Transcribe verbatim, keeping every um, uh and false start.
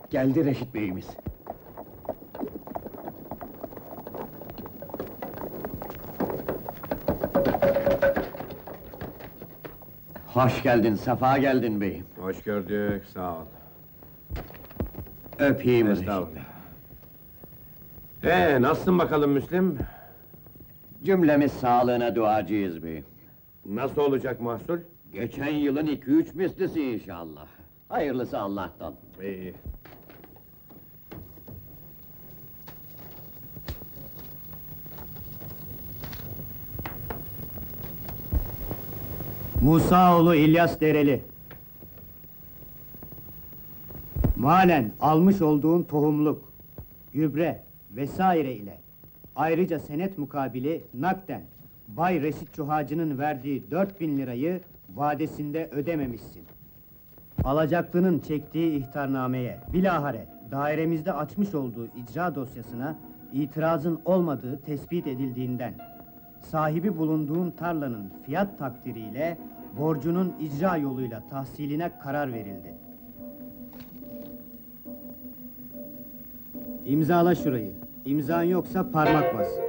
Geldi Reşit Bey'imiz. Hoş geldin, sefa geldin beyim. Hoş gördük, sağ ol. Öpeyim Reşit. Estağfurullah. Ee, nasılsın bakalım Müslim? Cümlemiz sağlığına duacıyız beyim. Nasıl olacak mahsul? Geçen yılın iki üç mislisi inşallah. Hayırlısı Allah'tan. İyi. Musaoğlu İlyas Dereli. Malen almış olduğun tohumluk, gübre vesaire ile ayrıca senet mukabili nakden Bay Reşit Çuhacı'nın verdiği dört bin lirayı vadesinde ödememişsin. Alacaklının çektiği ihtarnameye, bilahare dairemizde açmış olduğu icra dosyasına itirazın olmadığı tespit edildiğinden sahibi bulunduğun tarlanın fiyat takdiriyle borcunun icra yoluyla tahsiline karar verildi. İmzala şurayı. İmzan yoksa parmak bas.